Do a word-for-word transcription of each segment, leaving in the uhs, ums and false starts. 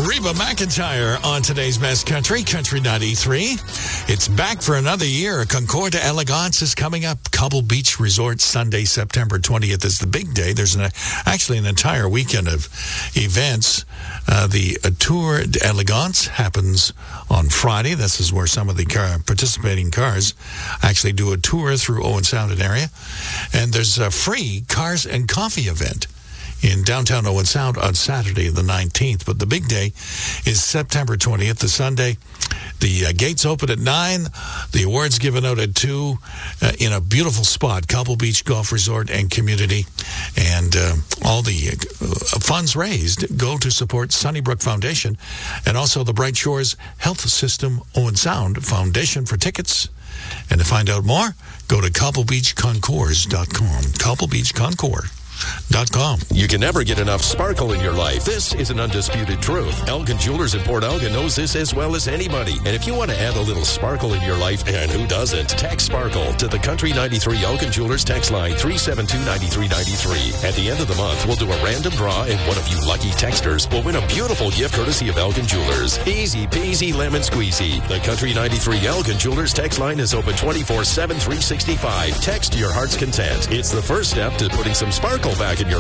Reba McEntire on today's Best Country, Country ninety-three. It's back for another year. Concours d'Elegance is coming up. Cobble Beach Resort, Sunday, September twentieth is the big day. There's an, actually an entire weekend of events. Uh, the uh, Tour d'Elegance happens on Friday. This is where some of the car, participating cars actually do a tour through Owen Sound and area. And there's a free Cars and Coffee event in downtown Owen Sound on Saturday the nineteenth. But the big day is September twentieth, the Sunday. The uh, gates open at nine. The awards given out at two uh, in a beautiful spot, Cobble Beach Golf Resort and Community. And uh, all the uh, funds raised go to support Sunnybrook Foundation and also the Bright Shores Health System Owen Sound Foundation. For tickets and to find out more, go to cobble beach concours dot com. Cobble Beach Concours. Dot com. You can never get enough sparkle in your life. This is an undisputed truth. Elgin Jewelers in Port Elgin knows this as well as anybody. And if you want to add a little sparkle in your life, and who doesn't, text Sparkle to the Country ninety-three Elgin Jewelers text line three seven two, nine three nine three. At the end of the month, we'll do a random draw, and one of you lucky texters will win a beautiful gift courtesy of Elgin Jewelers. Easy peasy lemon squeezy. The Country ninety-three Elgin Jewelers text line is open twenty-four seven, three sixty-five. Text to your heart's content. It's the first step to putting some sparkle back in your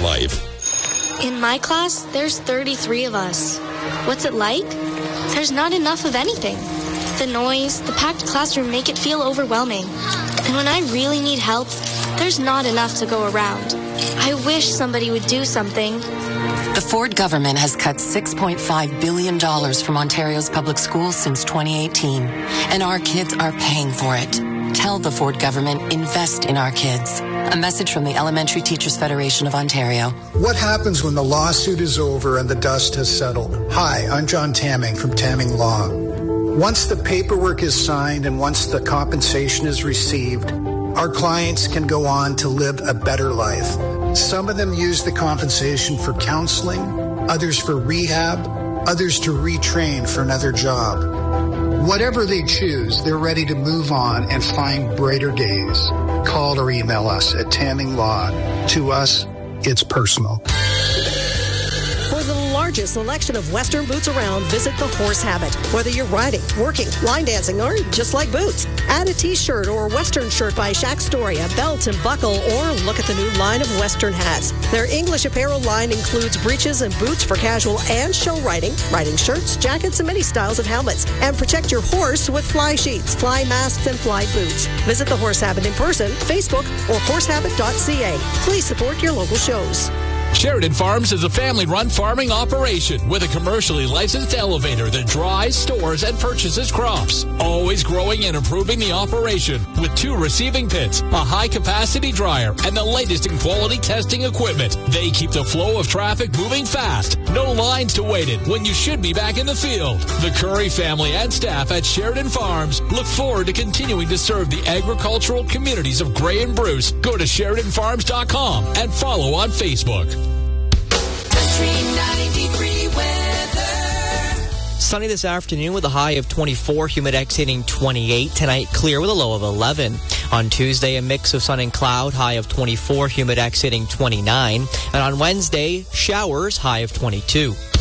life. In my class, there's thirty-three of us. What's it like? There's not enough of anything. The noise, the packed classroom make it feel overwhelming. And when I really need help, there's not enough to go around. I wish somebody would do something. The Ford government has cut six point five billion dollars from Ontario's public schools since twenty eighteen, and our kids are paying for it. Tell the Ford government, invest in our kids. A message from the Elementary Teachers Federation of Ontario. What happens when the lawsuit is over and the dust has settled? Hi, I'm John Tamming from Tamming Law. Once the paperwork is signed and once the compensation is received, our clients can go on to live a better life. Some of them use the compensation for counseling, others for rehab, others to retrain for another job. Whatever they choose, they're ready to move on and find brighter days. Call or email us at Tamming Law. To us, it's personal. For the largest selection of Western boots around, visit the Horse Habit. Whether you're riding, working, line dancing, or just like boots, add a t-shirt or Western shirt by Shaq Story, a belt and buckle, or look at the new line of Western hats. Their English apparel line includes breeches and boots for casual and show riding, riding shirts, jackets, and many styles of helmets. And protect your horse with fly sheets, fly masks, and fly boots. Visit the Horse Habit in person, Facebook, or horse habit dot c a. Please support your local shows. Sheridan Farms is a family-run farming operation with a commercially licensed elevator that dries, stores, and purchases crops. Always growing and improving the operation with two receiving pits, a high-capacity dryer, and the latest in quality testing equipment. They keep the flow of traffic moving fast. No lines to wait in when you should be back in the field. The Curry family and staff at Sheridan Farms look forward to continuing to serve the agricultural communities of Gray and Bruce. Go to Sheridan Farms dot com and follow on Facebook. ninety-three weather. Sunny this afternoon with a high of twenty-four, Humidex hitting twenty-eight. Tonight, clear with a low of eleven. On Tuesday, a mix of sun and cloud, high of twenty-four, Humidex hitting twenty-nine. And on Wednesday, showers, high of twenty-two.